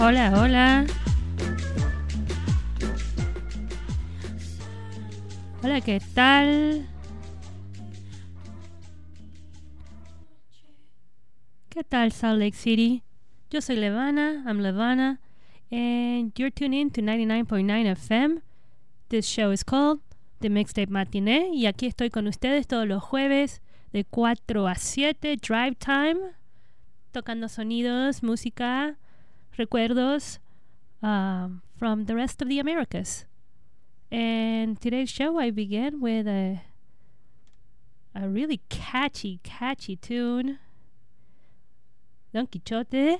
Hola, hola. Hola, ¿qué tal? ¿Qué tal, Salt Lake City? Yo soy Levana, I'm Levana, and you're tuned in to 99.9 FM. This show is called The Mixtape Matinee, y aquí estoy con ustedes todos los jueves de 4 a 7, Drive Time, tocando sonidos, música, recuerdos from the rest of the Americas. And today's show, I begin with a really catchy tune, Don Quixote,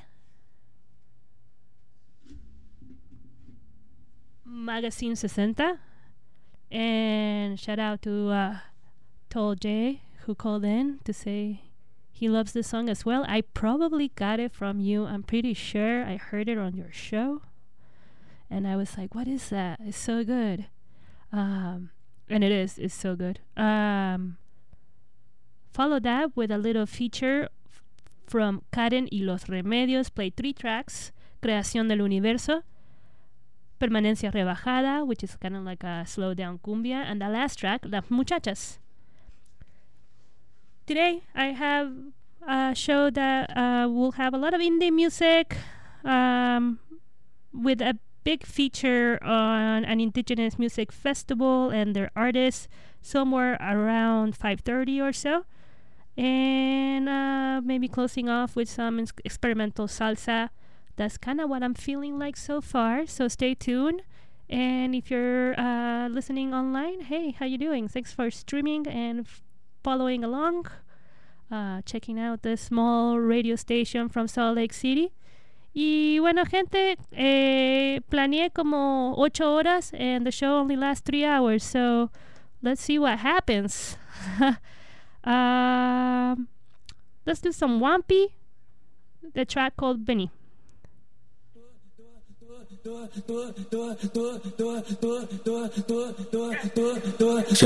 Magazine 60. And shout out to Tall J, who called in to say he loves this song as well. I probably got it from you. I'm pretty sure I heard it on your show. And I was like, what is that? It's so good. And it is. It's so good. Follow that with a little feature from Karen y los Remedios. Play 3 tracks. Creación del Universo, Permanencia Rebajada, which is kind of like a slow down cumbia, and the last track, Las Muchachas. Today I have a show that will have a lot of indie music, with a big feature on an indigenous music festival and their artists somewhere around 5:30 or so, and maybe closing off with some experimental salsa. That's kind of what I'm feeling like so far, so stay tuned. And if you're listening online, hey, how you doing? Thanks for streaming and following along, checking out the small radio station from Salt Lake City. Y bueno, gente, planeé como 8 horas and the show only lasts 3 hours, so let's see what happens. Let's do some Wampy, the track called Benny.